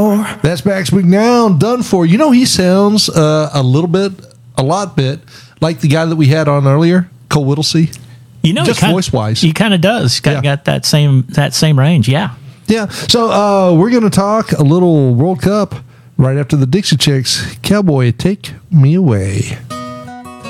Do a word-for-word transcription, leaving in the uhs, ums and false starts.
That's Max McNown, done for. You know, he sounds uh, a little bit, a lot bit, like the guy that we had on earlier, Cole Whittlesey. You know, just voice wise, he kind of does. Got, yeah. got that same that same range. Yeah, yeah. So uh, we're going to talk a little World Cup right after the Dixie Chicks. Cowboy, take me away.